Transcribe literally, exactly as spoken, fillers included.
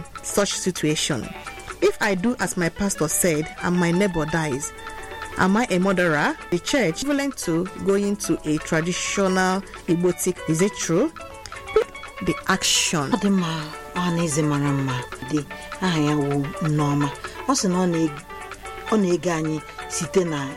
such situation? If I do as my pastor said and my neighbor dies, am I a murderer? The church equivalent to going to a traditional Igbotic. Is it true? The action. Adema aneze marama di aha ya wo noma. O se no na ọ na-ege anyị site na